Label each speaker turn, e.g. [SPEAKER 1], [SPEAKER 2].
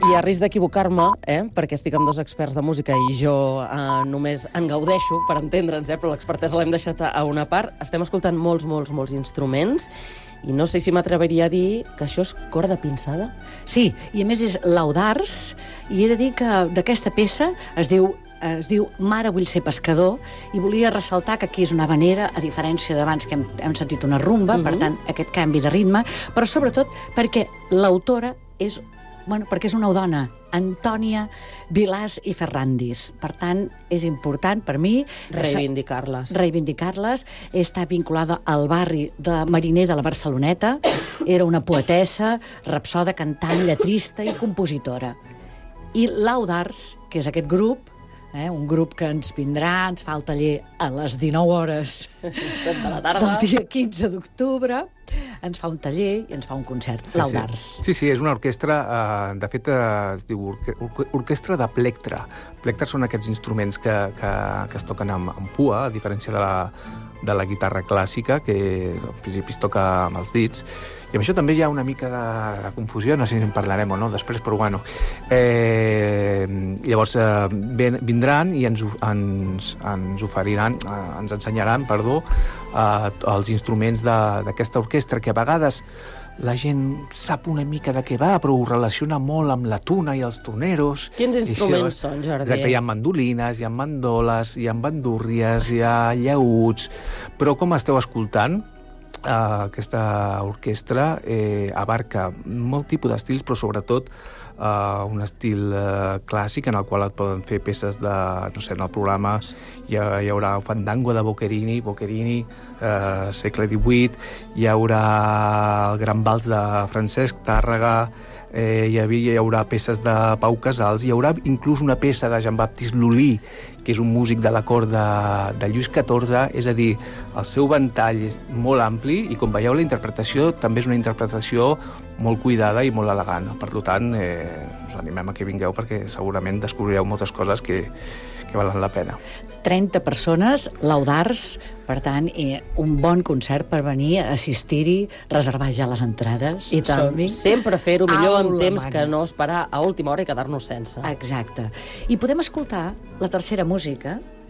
[SPEAKER 1] I a risc d'equivocar-me, perquè estic amb dos experts de música i jo només en gaudeixo, per entendre'ns, però l'expertesa l'hem deixat a una part, estem escoltant molts instruments i no sé si m'atreviria a dir que això és corda pinçada.
[SPEAKER 2] Sí, i a més és Laudars, i he de dir que d'aquesta peça es diu Mare, vull ser pescador, i volia ressaltar que aquí és una habanera, a diferència d'abans que hem sentit una rumba, per tant, aquest canvi de ritme, però sobretot perquè l'autora és una dona, Antònia Vilàs i Ferrandiz. Per tant, és important per mi reivindicar-les. Està vinculada al barri de Mariner de la Barceloneta. Era una poetessa, rapsoda, cantant, lletrista i compositora. I Laudars, que és aquest grup, un grup que ens vindrà, ens fa el taller a les 19 hores del dia 15 d'octubre, ens fa un taller i ens fa un concert, Laudars.
[SPEAKER 3] Sí, és una orquestra, de fet es diu orquestra de plectre. Plectre són aquests instruments que es toquen amb pua, a diferència de la guitarra clàssica, que al principi es toca amb els dits. I amb això també hi ha una mica de confusió, no sé si en parlarem o no després, però bueno. Llavors vindran i ens ensenyaran, els instruments d'aquesta orquestra, que a vegades la gent sap una mica de què va, però ho relaciona molt amb la tuna i els toneros.
[SPEAKER 1] Quins instruments són, Jordi?
[SPEAKER 3] Exacte, hi ha mandolines, hi ha mandoles, hi ha bandúrries, hi ha llaüts, però com esteu escoltant, aquesta orquestra abarca molt tipus d'estils, però sobretot un estil clàssic en el qual et poden fer peces de... No sé, en el programa hi haurà Fandango de Boccherini, segle XVIII, hi haurà el Gran Vals de Francesc Tàrrega, hi haurà peces de Pau Casals, hi haurà inclús una peça de Jean-Baptiste Lully, que és un músic de la cort de Lluís XIV, és a dir, el seu ventall és molt ampli i, com veieu, la interpretació també és una interpretació molt cuidada i molt elegant. Per tant, us animem a que vingueu perquè segurament descobrireu moltes coses que valen la pena.
[SPEAKER 2] 30 persones, Laudars, per tant, un bon concert per venir a assistir-hi, reservar ja les entrades.
[SPEAKER 1] I tant, sempre fer-ho millor en temps que no esperar a última hora i quedar-nos sense.
[SPEAKER 2] Exacte. I podem escoltar la tercera música,